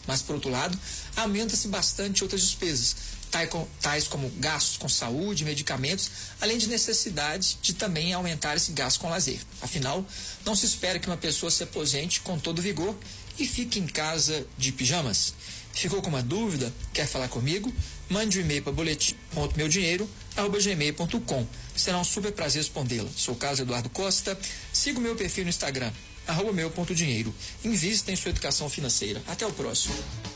Mas, por outro lado, aumenta-se bastante outras despesas, tais como gastos com saúde, medicamentos, além de necessidade de também aumentar esse gasto com lazer. Afinal, não se espera que uma pessoa se aposente com todo vigor e fique em casa de pijamas. Ficou com uma dúvida? Quer falar comigo? Mande um e-mail para boletim.meudinheiro@gmail.com. Será um super prazer respondê-la. Sou Carlos Eduardo Costa. Siga o meu perfil no Instagram, @meu.dinheiro. Invistam em sua educação financeira. Até o próximo.